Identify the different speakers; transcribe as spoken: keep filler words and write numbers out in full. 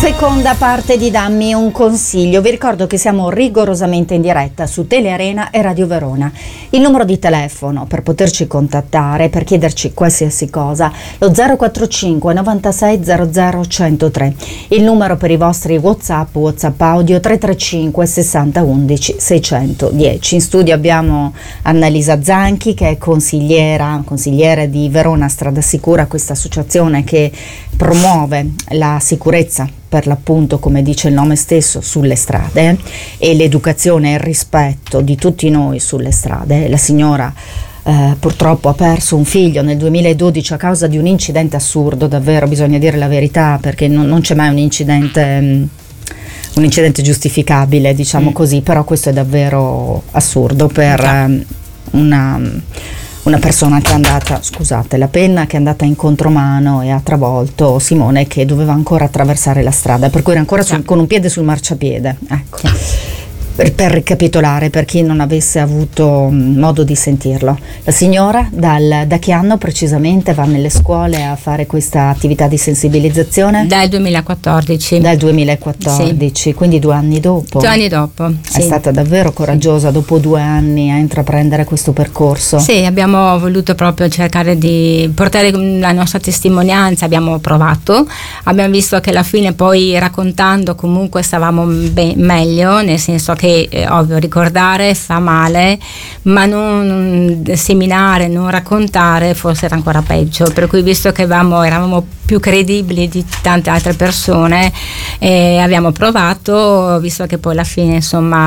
Speaker 1: Seconda parte di Dammi un consiglio. Vi ricordo che siamo rigorosamente in diretta su Telearena e Radio Verona. Il numero di telefono per poterci contattare, per chiederci qualsiasi cosa, lo zero quattro cinque novantasei zero zero centotré. Il numero per i vostri WhatsApp, WhatsApp audio tre tre cinque sessanta undici seicentodieci. In studio abbiamo Annalisa Zanchi, che è consigliera, consigliere di Verona Strada Sicura, questa associazione che promuove la sicurezza, per l'appunto, come dice il nome stesso, sulle strade, e l'educazione e il rispetto di tutti noi sulle strade. La signora eh, purtroppo ha perso un figlio nel duemiladodici a causa di un incidente assurdo, davvero, bisogna dire la verità, perché non, non c'è mai un incidente mh, un incidente giustificabile, diciamo mm. così, però questo è davvero assurdo per um, una una persona che è andata, scusate, la penna che è andata in contromano e ha travolto Simone, che doveva ancora attraversare la strada, per cui era ancora sul, con un piede sul marciapiede, ecco. Per, per ricapitolare, per chi non avesse avuto modo di sentirlo, la signora dal, da che anno precisamente va nelle scuole a fare questa attività di sensibilizzazione?
Speaker 2: Dal duemilaquattordici.
Speaker 1: Dal duemilaquattordici, sì. Quindi due anni dopo.
Speaker 2: Due anni dopo, sì.
Speaker 1: È stata davvero coraggiosa, sì. Dopo due anni a intraprendere questo percorso.
Speaker 2: Sì, abbiamo voluto proprio cercare di portare la nostra testimonianza, abbiamo provato, abbiamo visto che alla fine poi raccontando comunque stavamo be- meglio, nel senso che Eh, ovvio, ricordare fa male, ma non seminare, non raccontare forse era ancora peggio, per cui visto che avevamo, eravamo più credibili di tante altre persone, eh, abbiamo provato, visto che poi alla fine insomma